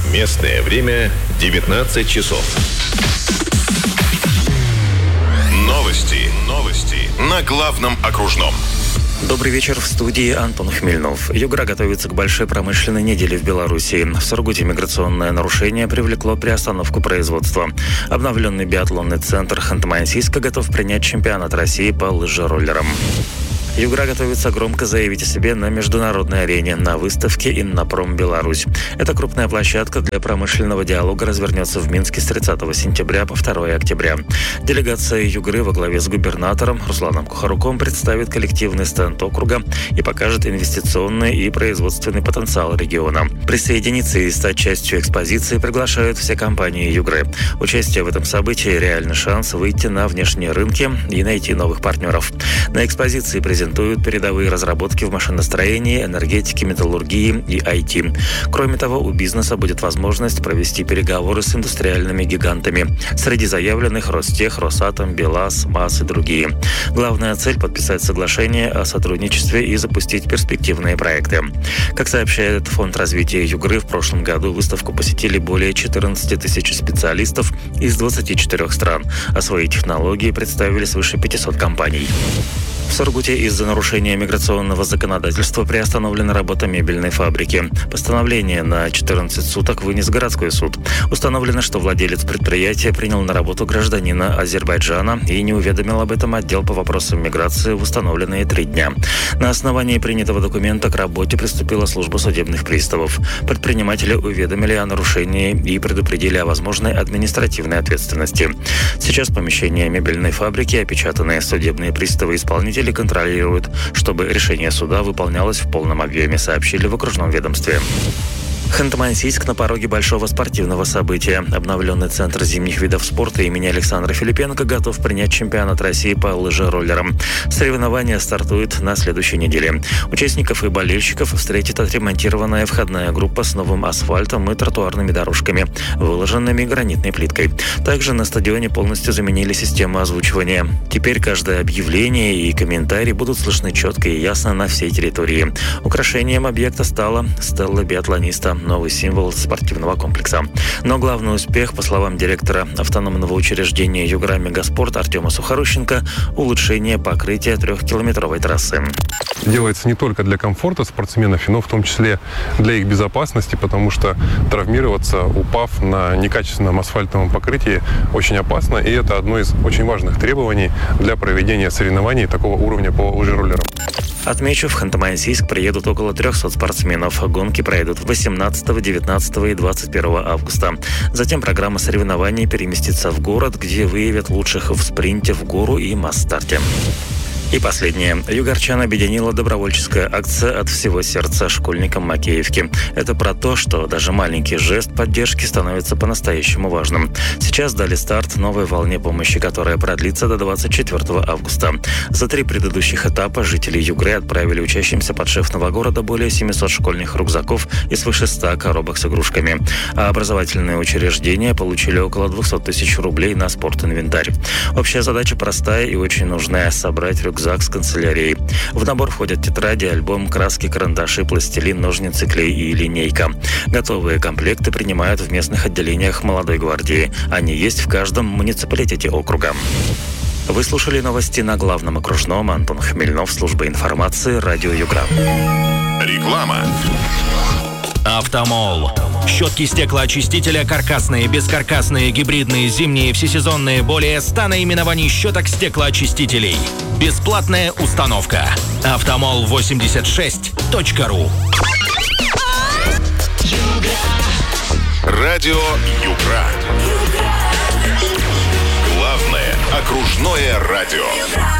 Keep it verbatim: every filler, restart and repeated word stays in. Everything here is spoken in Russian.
Местное время девятнадцать часов. Новости. Новости на главном окружном. Добрый вечер, в студии Антон Хмельнов. Югра готовится к большой промышленной неделе в Беларуси. В Сургуте миграционное нарушение привлекло приостановку производства. Обновленный биатлонный центр Ханты-Мансийска готов принять чемпионат России по лыжероллерам. Югра готовится громко заявить о себе на международной арене на выставке «Иннопром Беларусь». Эта крупная площадка для промышленного диалога развернется в Минске с тридцатого сентября по второе октября. Делегация Югры во главе с губернатором Русланом Кухаруком представит коллективный стенд округа и покажет инвестиционный и производственный потенциал региона. Присоединиться и стать частью экспозиции приглашают все компании Югры. Участие в этом событии – реальный шанс выйти на внешние рынки и найти новых партнеров. На экспозиции презентуют презентуют передовые разработки в машиностроении, энергетике, металлургии и ай ти. Кроме того, у бизнеса будет возможность провести переговоры с индустриальными гигантами. Среди заявленных Ростех, Росатом, БелАЗ, МАЗ и другие. Главная цель – подписать соглашение о сотрудничестве и запустить перспективные проекты. Как сообщает Фонд развития Югры, в прошлом году выставку посетили более четырнадцати тысяч специалистов из двадцати четырёх стран, а свои технологии представили свыше пятисот компаний. В Сургуте из-за нарушения миграционного законодательства приостановлена работа мебельной фабрики. Постановление на четырнадцать суток вынес городской суд. Установлено, что владелец предприятия принял на работу гражданина Азербайджана и не уведомил об этом отдел по вопросам миграции в установленные три дня. На основании принятого документа к работе приступила служба судебных приставов. Предприниматели уведомили о нарушении и предупредили о возможной административной ответственности. Сейчас помещение мебельной фабрики опечатаны. Судебные приставы исполнителей контролируют, чтобы решение суда выполнялось в полном объеме, сообщили в окружном ведомстве. Ханты-Мансийск на пороге большого спортивного события. Обновленный центр зимних видов спорта имени Александра Филипенко готов принять чемпионат России по лыжероллерам. Соревнования стартуют на следующей неделе. Участников и болельщиков встретит отремонтированная входная группа с новым асфальтом и тротуарными дорожками, выложенными гранитной плиткой. Также на стадионе полностью заменили систему озвучивания. Теперь каждое объявление и комментарий будут слышны четко и ясно на всей территории. Украшением объекта стала стелла биатлониста, новый символ спортивного комплекса. Но главный успех, по словам директора автономного учреждения Югра Мегаспорт Артема Сухорощенко, улучшение покрытия трехкилометровой трассы. Делается не только для комфорта спортсменов, но в том числе для их безопасности, потому что травмироваться, упав на некачественном асфальтовом покрытии, очень опасно, и это одно из очень важных требований для проведения соревнований такого уровня по лыжероллерам. Отмечу, в Ханты-Мансийск приедут около трехсот спортсменов. Гонки пройдут восемнадцатого, девятнадцатого и двадцать первого августа. Затем программа соревнований переместится в город, где выявят лучших в спринте в гору и масс-старте. И последнее. Югорчан объединила добровольческая акция от всего сердца школьникам Макеевки. Это про то, что даже маленький жест поддержки становится по-настоящему важным. Сейчас дали старт новой волне помощи, которая продлится до двадцать четвёртого августа. За три предыдущих этапа жители Югры отправили учащимся подшефного города более семисот школьных рюкзаков и свыше ста коробок с игрушками. А образовательные учреждения получили около двухсот тысяч рублей на спортинвентарь. Общая задача простая и очень нужная – собрать рюкзак с канцелярией. В набор входят тетради, альбом, краски, карандаши, пластилин, ножницы, клей и линейка. Готовые комплекты принимают в местных отделениях молодой гвардии. Они есть в каждом муниципалитете округа. Вы слушали новости на главном окружном. Антон Хмельнов, служба информации, радио Югра. Реклама. Автомол. Щетки стеклоочистителя каркасные, бескаркасные, гибридные, зимние, всесезонные. Более ста наименований щеток стеклоочистителей. Бесплатная установка. автомол восемьдесят шесть точка ру. Радио Югра. Главное окружное радио.